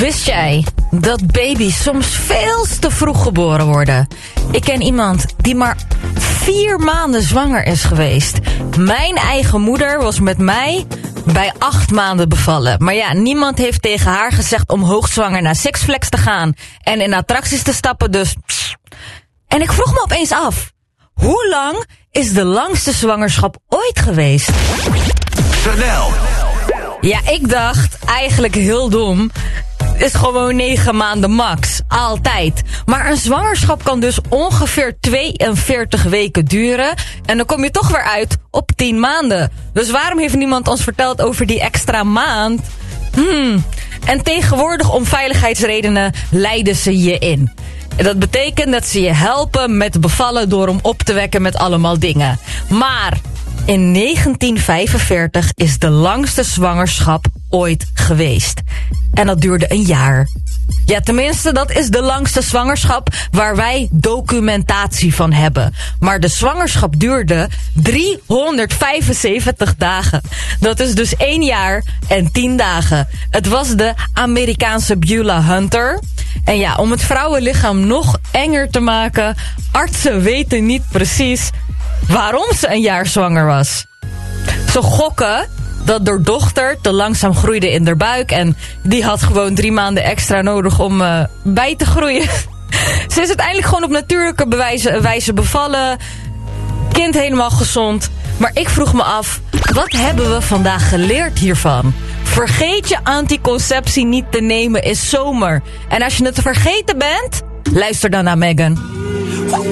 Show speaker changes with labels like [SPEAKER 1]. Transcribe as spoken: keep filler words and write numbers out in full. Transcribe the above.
[SPEAKER 1] Wist jij dat baby's soms veel te vroeg geboren worden? Ik ken iemand die maar vier maanden zwanger is geweest. Mijn eigen moeder was met mij bij acht maanden bevallen. Maar ja, niemand heeft tegen haar gezegd om hoogzwanger naar Six Flags te gaan en in attracties te stappen, dus... En ik vroeg me opeens af, hoe lang is de langste zwangerschap ooit geweest?
[SPEAKER 2] Chanel.
[SPEAKER 1] Ja, ik dacht eigenlijk heel dom. Is gewoon negen maanden max. Altijd. Maar een zwangerschap kan dus ongeveer tweeënveertig weken duren. En dan kom je toch weer uit op tien maanden. Dus waarom heeft niemand ons verteld over die extra maand? Hmm. En tegenwoordig om veiligheidsredenen leiden ze je in. Dat betekent dat ze je helpen met bevallen door hem op te wekken met allemaal dingen. Maar in negentien vijfenveertig is de langste zwangerschap ooit geweest. En dat duurde een jaar. Ja, tenminste, dat is de langste zwangerschap waar wij documentatie van hebben. Maar de zwangerschap duurde driehonderdvijfenzeventig dagen. Dat is dus één jaar en tien dagen. Het was de Amerikaanse Beulah Hunter. En ja, om het vrouwenlichaam nog enger te maken, artsen weten niet precies waarom ze een jaar zwanger was. Ze gokken dat haar dochter te langzaam groeide in haar buik en die had gewoon drie maanden extra nodig om uh, bij te groeien. Ze is uiteindelijk gewoon op natuurlijke bewijze, wijze bevallen. Kind helemaal gezond. Maar ik vroeg me af, wat hebben we vandaag geleerd hiervan? Vergeet je anticonceptie niet te nemen is zomer. En als je het vergeten bent, luister dan naar Megan.